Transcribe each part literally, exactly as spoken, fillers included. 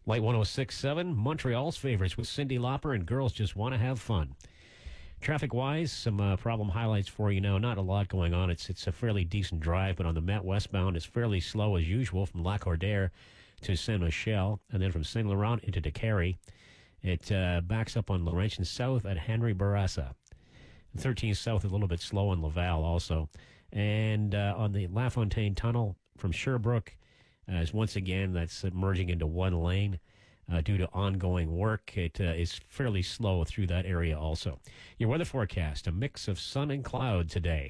Light one oh six point seven, Montreal's favorites with Cyndi Lauper and Girls Just Want to Have Fun. Traffic-wise, some uh, problem highlights for you now. Not a lot going on. It's it's a fairly decent drive, but on the Met westbound, it's fairly slow as usual from Lacordaire to Saint Michel, and then from Saint Laurent into Décarie. It uh, backs up on Laurentian South at Henry Bourassa. thirteen South, a little bit slow in Laval also. And uh, on the LaFontaine Tunnel from Sherbrooke, as once again, that's merging into one lane. Uh, due to ongoing work, it uh, is fairly slow through that area also. Your weather forecast, a mix of sun and cloud today.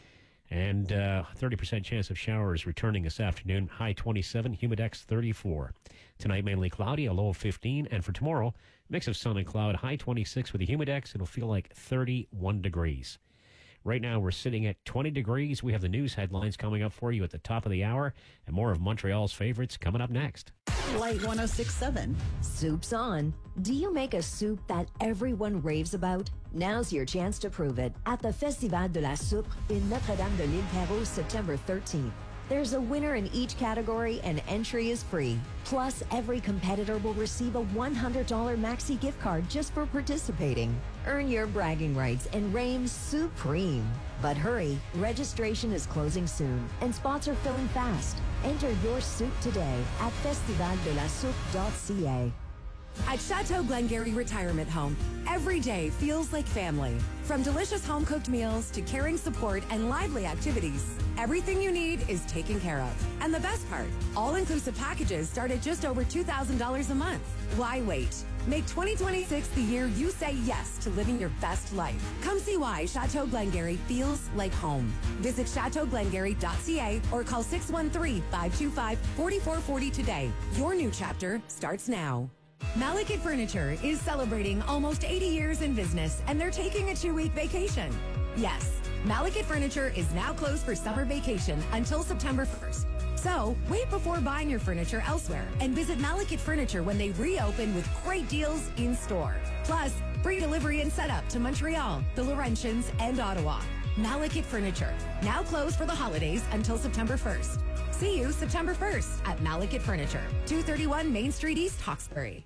And uh, thirty percent chance of showers returning this afternoon. High twenty-seven, humidex thirty-four. Tonight, mainly cloudy, a low of fifteen. And for tomorrow, mix of sun and cloud, high twenty-six with a humidex. It'll feel like thirty-one degrees. Right now, we're sitting at twenty degrees. We have the news headlines coming up for you at the top of the hour. And more of Montreal's favorites coming up next. Light one oh six point seven. Soup's on. Do you make a soup that everyone raves about? Now's your chance to prove it at the Festival de la Soupe in Notre-Dame-de-l'Île-Perrot, September thirteenth. There's a winner in each category and entry is free. Plus, every competitor will receive a one hundred dollars Maxi gift card just for participating. Earn your bragging rights and reign supreme. But hurry, registration is closing soon and spots are filling fast. Enter your soup today at festival de la soupe dot c a. At Chateau Glengarry Retirement Home, every day feels like family. From delicious home-cooked meals to caring support and lively activities, everything you need is taken care of. And the best part, all-inclusive packages start at just over two thousand dollars a month. Why wait? Make twenty twenty-six the year you say yes to living your best life. Come see why Chateau Glengarry feels like home. Visit chateau glengarry dot c a or call six one three, five two five, four four four zero today. Your new chapter starts now. Malekith Furniture is celebrating almost eighty years in business, and they're taking a two-week vacation. Yes, Malekith Furniture is now closed for summer vacation until September first. So, wait before buying your furniture elsewhere and visit Malekith Furniture when they reopen with great deals in store. Plus, free delivery and setup to Montreal, the Laurentians, and Ottawa. Malekith Furniture, now closed for the holidays until September first. See you September first at Malekith Furniture, two thirty-one Main Street East, Hawkesbury.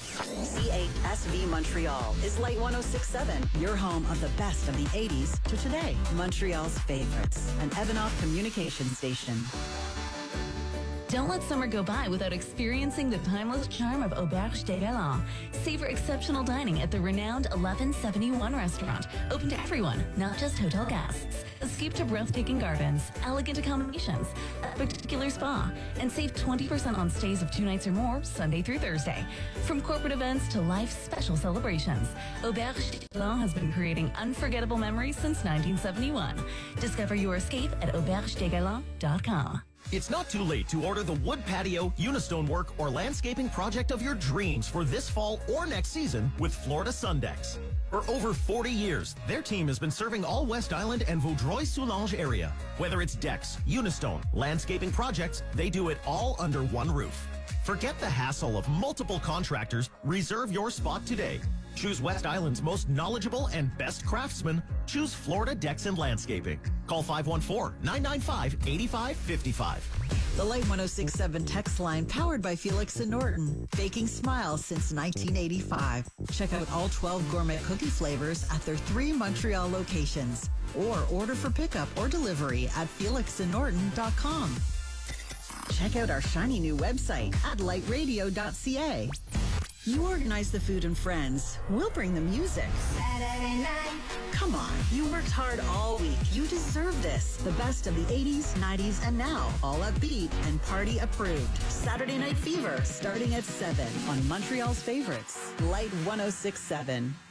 C eight S V Montreal is Light one oh six point seven, your home of the best of the eighties to today. Montreal's favorites, an Evanoff communication station. Don't let summer go by without experiencing the timeless charm of Auberge des Galants. Savor exceptional dining at the renowned eleven seventy-one restaurant, open to everyone, not just hotel guests. Escape to breathtaking gardens, elegant accommodations, a particular spa, and save twenty percent on stays of two nights or more, Sunday through Thursday. From corporate events to life's special celebrations, Auberge des Galants has been creating unforgettable memories since nineteen seventy-one. Discover your escape at auberge des galants dot com. It's not too late to order the wood patio, unistone work, or landscaping project of your dreams for this fall or next season with Florida Sundex. For over forty years, their team has been serving all West Island and Vaudreuil-Soulanges area. Whether it's decks, unistone, landscaping projects, they do it all under one roof. Forget the hassle of multiple contractors. Reserve your spot today. Choose West Island's most knowledgeable and best craftsmen. Choose Florida Decks and Landscaping. Call five one four, nine nine five, eight five five five. The Light one oh six point seven text line powered by Felix and Norton. Baking smiles since nineteen eighty-five. Check out all twelve gourmet cookie flavors at their three Montreal locations. Or order for pickup or delivery at felix and norton dot com. Check out our shiny new website at light radio dot c a. You organize the food and friends. We'll bring the music. Saturday night. Come on, you worked hard all week. You deserve this. The best of the eighties, nineties, and now. All upbeat and party approved. Saturday Night Fever, starting at seven on Montreal's favorites. Light one oh six point seven.